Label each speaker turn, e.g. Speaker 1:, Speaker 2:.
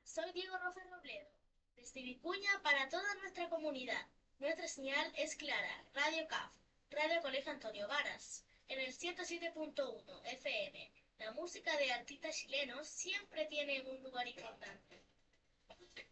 Speaker 1: Soy Diego Rofe Robledo, desde Vicuña para toda nuestra comunidad. Nuestra señal es clara, Radio CAF, Radio Colegio Antonio Varas, en el 107.1 FM. La música de artistas chilenos siempre tiene un lugar importante.